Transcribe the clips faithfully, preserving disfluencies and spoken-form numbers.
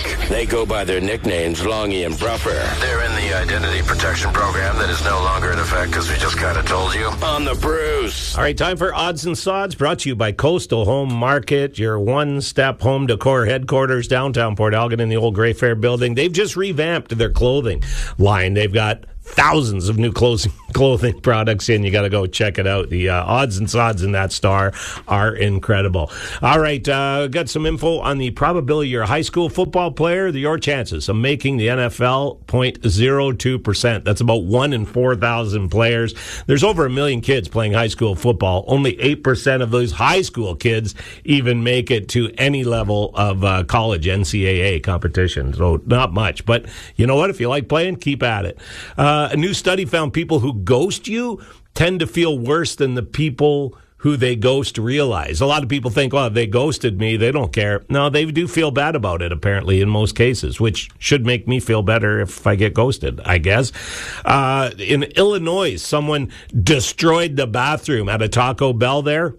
week. They go by their nicknames, Longy and Bruffer. They're in the identity protection program that is no longer in effect because we just kind of told you. On the Bruce. All right, time for Odds and Sods, brought to you by Coastal Home Market, your one-step home decor headquarters downtown Port Elgin in the old Greyfair building. They've just revamped their clothing line. They've got thousands of new clothing clothing products in. You got to go check it out. The uh, odds and sods in that star are incredible. All right, uh, got some info on the probability you're a high school football player. Your chances of making the N F L, zero point zero two percent. That's about one in four thousand players. There's over a million kids playing high school football. Only eight percent of those high school kids even make it to any level of uh, college N C double A competition. So not much. But you know what? If you like playing, keep at it. Uh, a new study found people who ghost you tend to feel worse than the people who they ghost realize. A lot of people think, well, they ghosted me, they don't care. No, they do feel bad about it, apparently, in most cases, which should make me feel better if I get ghosted, I guess. Uh, in Illinois, someone destroyed the bathroom at a Taco Bell there.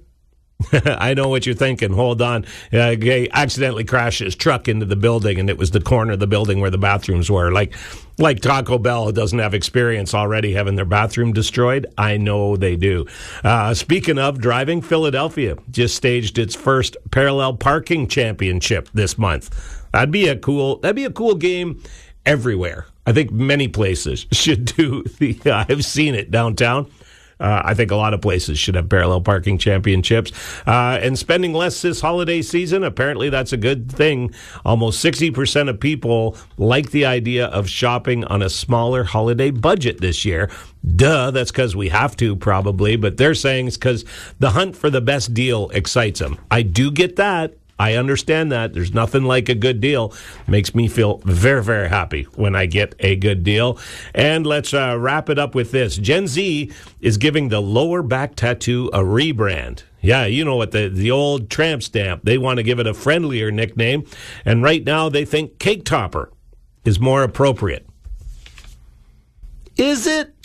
I know what you're thinking. Hold on. Uh, he accidentally crashed his truck into the building, and it was the corner of the building where the bathrooms were. Like, like Taco Bell doesn't have experience already having their bathroom destroyed. I know they do. Uh, speaking of driving, Philadelphia just staged its first parallel parking championship this month. That'd be a cool. That'd be a cool game everywhere. I think many places should do the. Uh, I've seen it downtown. Uh, I think a lot of places should have parallel parking championships. Uh, and spending less this holiday season, apparently that's a good thing. Almost sixty percent of people like the idea of shopping on a smaller holiday budget this year. Duh, that's because we have to probably, but they're saying it's because the hunt for the best deal excites them. I do get that. I understand that. There's nothing like a good deal. Makes me feel very, very happy when I get a good deal. And let's uh, wrap it up with this. Gen Z is giving the lower back tattoo a rebrand. Yeah, you know what, the, the old tramp stamp. They want to give it a friendlier nickname. And right now they think Cake Topper is more appropriate. Is it?